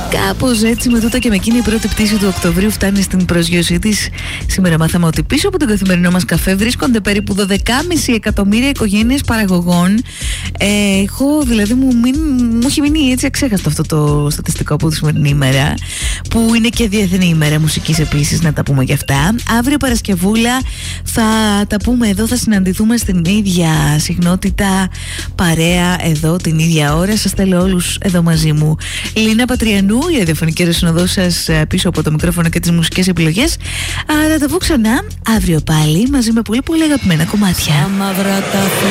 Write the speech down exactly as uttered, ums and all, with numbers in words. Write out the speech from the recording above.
Κάπως έτσι, με τούτα και με εκείνη, η πρώτη πτήση του Οκτωβρίου φτάνει στην προσγείωσή της. Σήμερα μάθαμε ότι πίσω από τον καθημερινό μας καφέ βρίσκονται περίπου δώδεκα κόμμα πέντε εκατομμύρια οικογένειες παραγωγών. Ε, έχω, δηλαδή, μου, μην, μου έχει μείνει έτσι αξέχαστο αυτό το στατιστικό από τη σημερινή ημέρα, που είναι και Διεθνή ημέρα μουσικής επίσης, να τα πούμε και αυτά. Αύριο Παρασκευούλα θα τα πούμε εδώ, θα συναντηθούμε στην ίδια συχνότητα, παρέα εδώ την ίδια ώρα. Σας θέλω όλους εδώ μαζί μου. Λίνα Πατριανού, η ραδιοφωνική ρεσυνοδός σας πίσω από το μικρόφωνο και τις μουσικές επιλογές. Θα τα βγω ξανά αύριο πάλι μαζί με πολύ πολύ αγαπημένα κομμάτια.